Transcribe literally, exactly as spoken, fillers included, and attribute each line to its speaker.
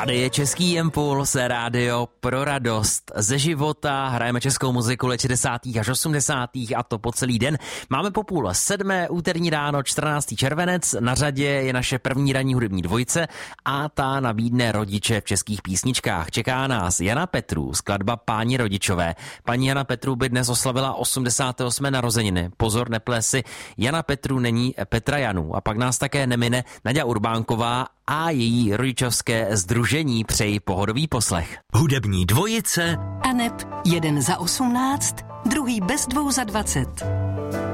Speaker 1: Tady je Český impuls, rádio pro radost ze života. Hrajeme českou muziku let šedesátých až osmdesátých a to po celý den. Máme po půl sedmé, úterní ráno, čtrnáctého červenec. Na řadě je naše první ranní hudební dvojice a ta nabídne rodiče v českých písničkách. Čeká nás Jana Petrů, skladba Páni rodičové. Paní Jana Petrů by dnes oslavila osmdesáté osmé narozeniny. Pozor, neples si, Jana Petrů není Petra Janů. A pak nás také nemine Naďa Urbánková a její rodičovské sdružení. Přeji pohodový poslech.
Speaker 2: Hudební dvojice
Speaker 3: a neb jeden za osmnáct, druhý bez dvou za dvacet.